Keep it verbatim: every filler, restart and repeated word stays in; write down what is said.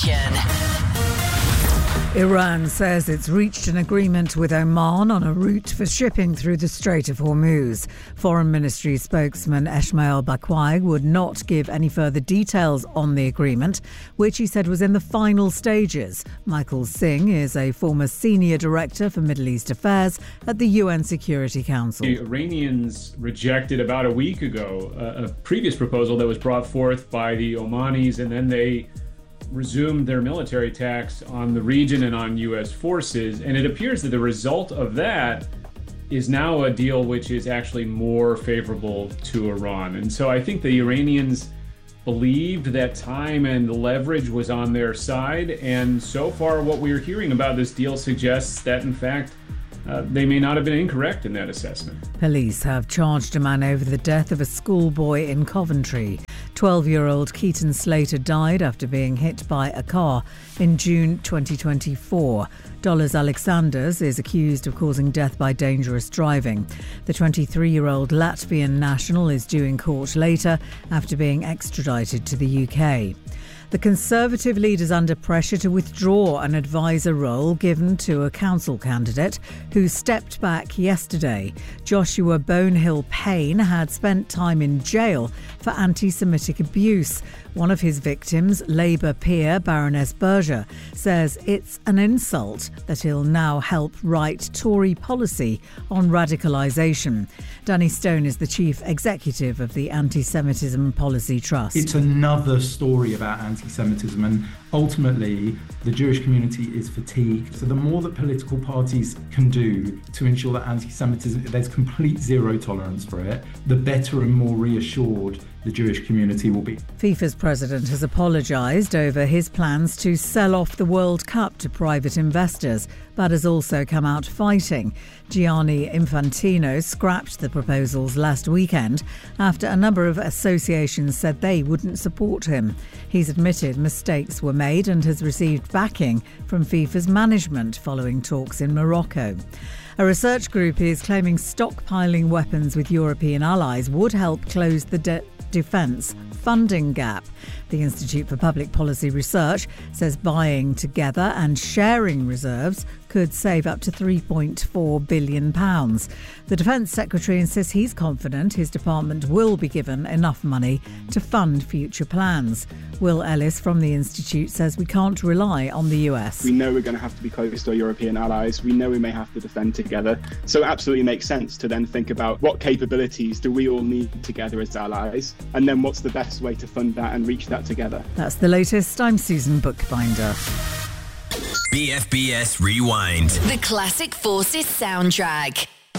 Iran says it's reached an agreement with Oman on a route for shipping through the Strait of Hormuz. Foreign Ministry spokesman Esmail Baqai would not give any further details on the agreement, which he said was in the final stages. Michael Singh is a former senior director for Middle East Affairs at the U N Security Council. The Iranians rejected about a week ago a, a previous proposal that was brought forth by the Omanis, and then they resumed their military attacks on the region and on U S forces. And it appears that the result of that is now a deal which is actually more favorable to Iran. And so I think the Iranians believed that time and leverage was on their side. And so far, what we are hearing about this deal suggests that, in fact, Uh, they may not have been incorrect in that assessment. Police have charged a man over the death of a schoolboy in Coventry. twelve-year-old Keaton Slater died after being hit by a car in June twenty twenty-four. Dollars Alexanders is accused of causing death by dangerous driving. The twenty-three-year-old Latvian national is due in court later after being extradited to the U K. The Conservative leader is under pressure to withdraw an advisor role given to a council candidate who stepped back yesterday. Joshua Bonehill Payne had spent time in jail for anti-Semitic abuse. One of his victims, Labour peer Baroness Berger, says it's an insult that he'll now help write Tory policy on radicalisation. Danny Stone is the chief executive of the Anti-Semitism Policy Trust. It's another story about anti-Semitism, and ultimately the Jewish community is fatigued. So the more that political parties can do to ensure that anti-Semitism, there's complete zero tolerance for it, the better and more reassured the Jewish community will be. FIFA's president has apologised over his plans to sell off the World Cup to private investors, but has also come out fighting. Gianni Infantino scrapped the proposals last weekend after a number of associations said they wouldn't support him. He's admitted mistakes were made and has received backing from FIFA's management following talks in Morocco. A research group is claiming stockpiling weapons with European allies would help close the de- defence funding gap. The Institute for Public Policy Research says buying together and sharing reserves could save up to three point four billion pounds. The Defence Secretary insists he's confident his department will be given enough money to fund future plans. Will Ellis from the Institute says we can't rely on the U S. We know we're going to have to be close to our European allies. We know we may have to defend together. So it absolutely makes sense to then think about what capabilities do we all need together as allies, and then what's the best way to fund that and reach that together. That's the latest. I'm Susan Bookbinder. B F B S Rewind. The Classic Forces soundtrack.